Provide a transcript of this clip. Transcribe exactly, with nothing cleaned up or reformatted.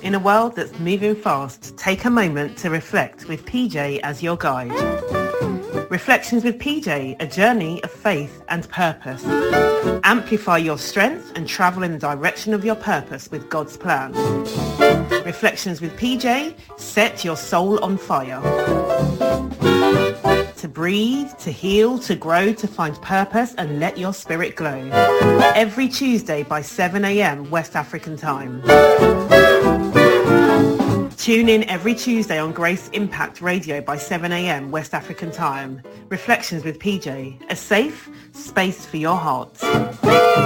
In a world that's moving fast, take a moment to reflect with P J as your guide. Reflections with P J, a journey of faith and purpose. Amplify your strength and travel in the direction of your purpose with God's plan. Reflections with P J, set your soul on fire. To breathe, to heal, to grow, to find purpose and let your spirit glow. Every Tuesday by seven a.m. West African time. Tune in every Tuesday on Grace Impact Radio by seven a.m. West African time. Reflections with P J, a safe space for your heart.